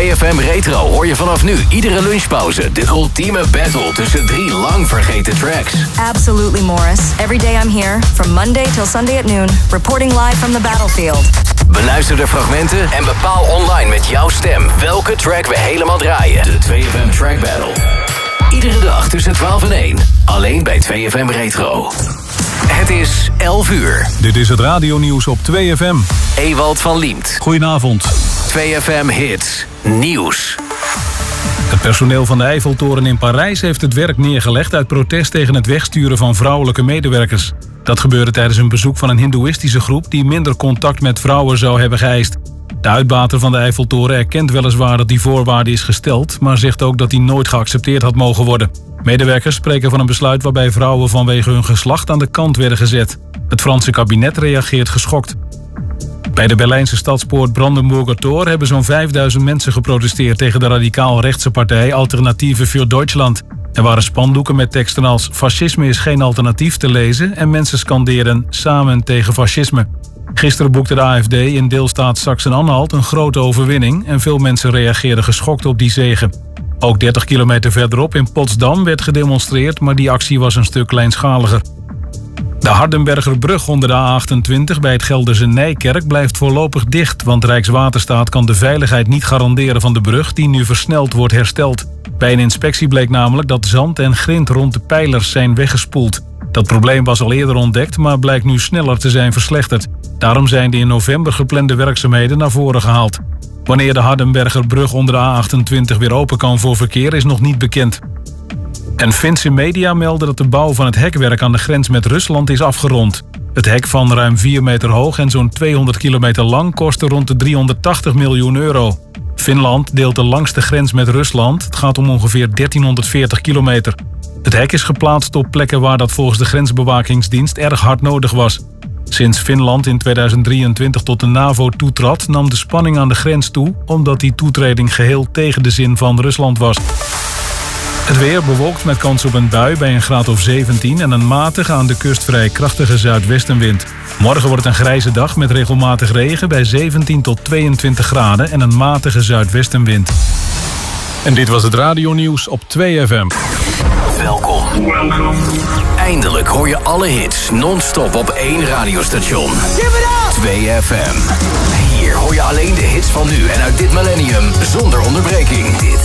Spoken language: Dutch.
2FM Retro hoor je vanaf nu iedere lunchpauze de ultieme battle tussen 3 lang vergeten tracks. Absolutely, Morris. Every day I'm here, from Monday till Sunday at noon, reporting live from the battlefield. Beluister de fragmenten en bepaal online met jouw stem welke track we helemaal draaien. De 2FM Track Battle. Iedere dag tussen 12 en 1. Alleen bij 2FM Retro. Het is 11 uur. Dit is het radionieuws op 2FM. Ewald van Liemt. Goedenavond. 2FM Hits. Nieuws. Het personeel van de Eiffeltoren in Parijs heeft het werk neergelegd uit protest tegen het wegsturen van vrouwelijke medewerkers. Dat gebeurde tijdens een bezoek van een hindoeïstische groep die minder contact met vrouwen zou hebben geëist. De uitbater van de Eiffeltoren erkent weliswaar dat die voorwaarde is gesteld, maar zegt ook dat die nooit geaccepteerd had mogen worden. Medewerkers spreken van een besluit waarbij vrouwen vanwege hun geslacht aan de kant werden gezet. Het Franse kabinet reageert geschokt. Bij de Berlijnse stadspoort Brandenburger Tor hebben zo'n 5000 mensen geprotesteerd tegen de radicaal-rechtse partij Alternative für Deutschland. Er waren spandoeken met teksten als fascisme is geen alternatief te lezen en mensen skanderen samen tegen fascisme. Gisteren boekte de AfD in deelstaat Sachsen-Anhalt een grote overwinning en veel mensen reageerden geschokt op die zege. Ook 30 kilometer verderop in Potsdam werd gedemonstreerd, maar die actie was een stuk kleinschaliger. De Hardenbergerbrug onder de A28 bij het Gelderse Nijkerk blijft voorlopig dicht, want Rijkswaterstaat kan de veiligheid niet garanderen van de brug die nu versneld wordt hersteld. Bij een inspectie bleek namelijk dat zand en grind rond de pijlers zijn weggespoeld. Dat probleem was al eerder ontdekt, maar blijkt nu sneller te zijn verslechterd. Daarom zijn de in november geplande werkzaamheden naar voren gehaald. Wanneer de Hardenbergerbrug onder de A28 weer open kan voor verkeer is nog niet bekend. En Finse media melden dat de bouw van het hekwerk aan de grens met Rusland is afgerond. Het hek van ruim 4 meter hoog en zo'n 200 kilometer lang kostte rond de 380 miljoen euro. Finland deelt de langste grens met Rusland. Het gaat om ongeveer 1340 kilometer. Het hek is geplaatst op plekken waar dat volgens de grensbewakingsdienst erg hard nodig was. Sinds Finland in 2023 tot de NAVO toetrad, nam de spanning aan de grens toe, omdat die toetreding geheel tegen de zin van Rusland was. Het weer bewolkt met kans op een bui bij een graad of 17 en een matige aan de kust vrij krachtige zuidwestenwind. Morgen wordt het een grijze dag met regelmatig regen bij 17 tot 22 graden en een matige zuidwestenwind. En dit was het radionieuws op 2FM. Welkom. Eindelijk hoor je alle hits non-stop op 1 radiostation. 2FM. Hier hoor je alleen de hits van nu en uit dit millennium zonder onderbreking. Dit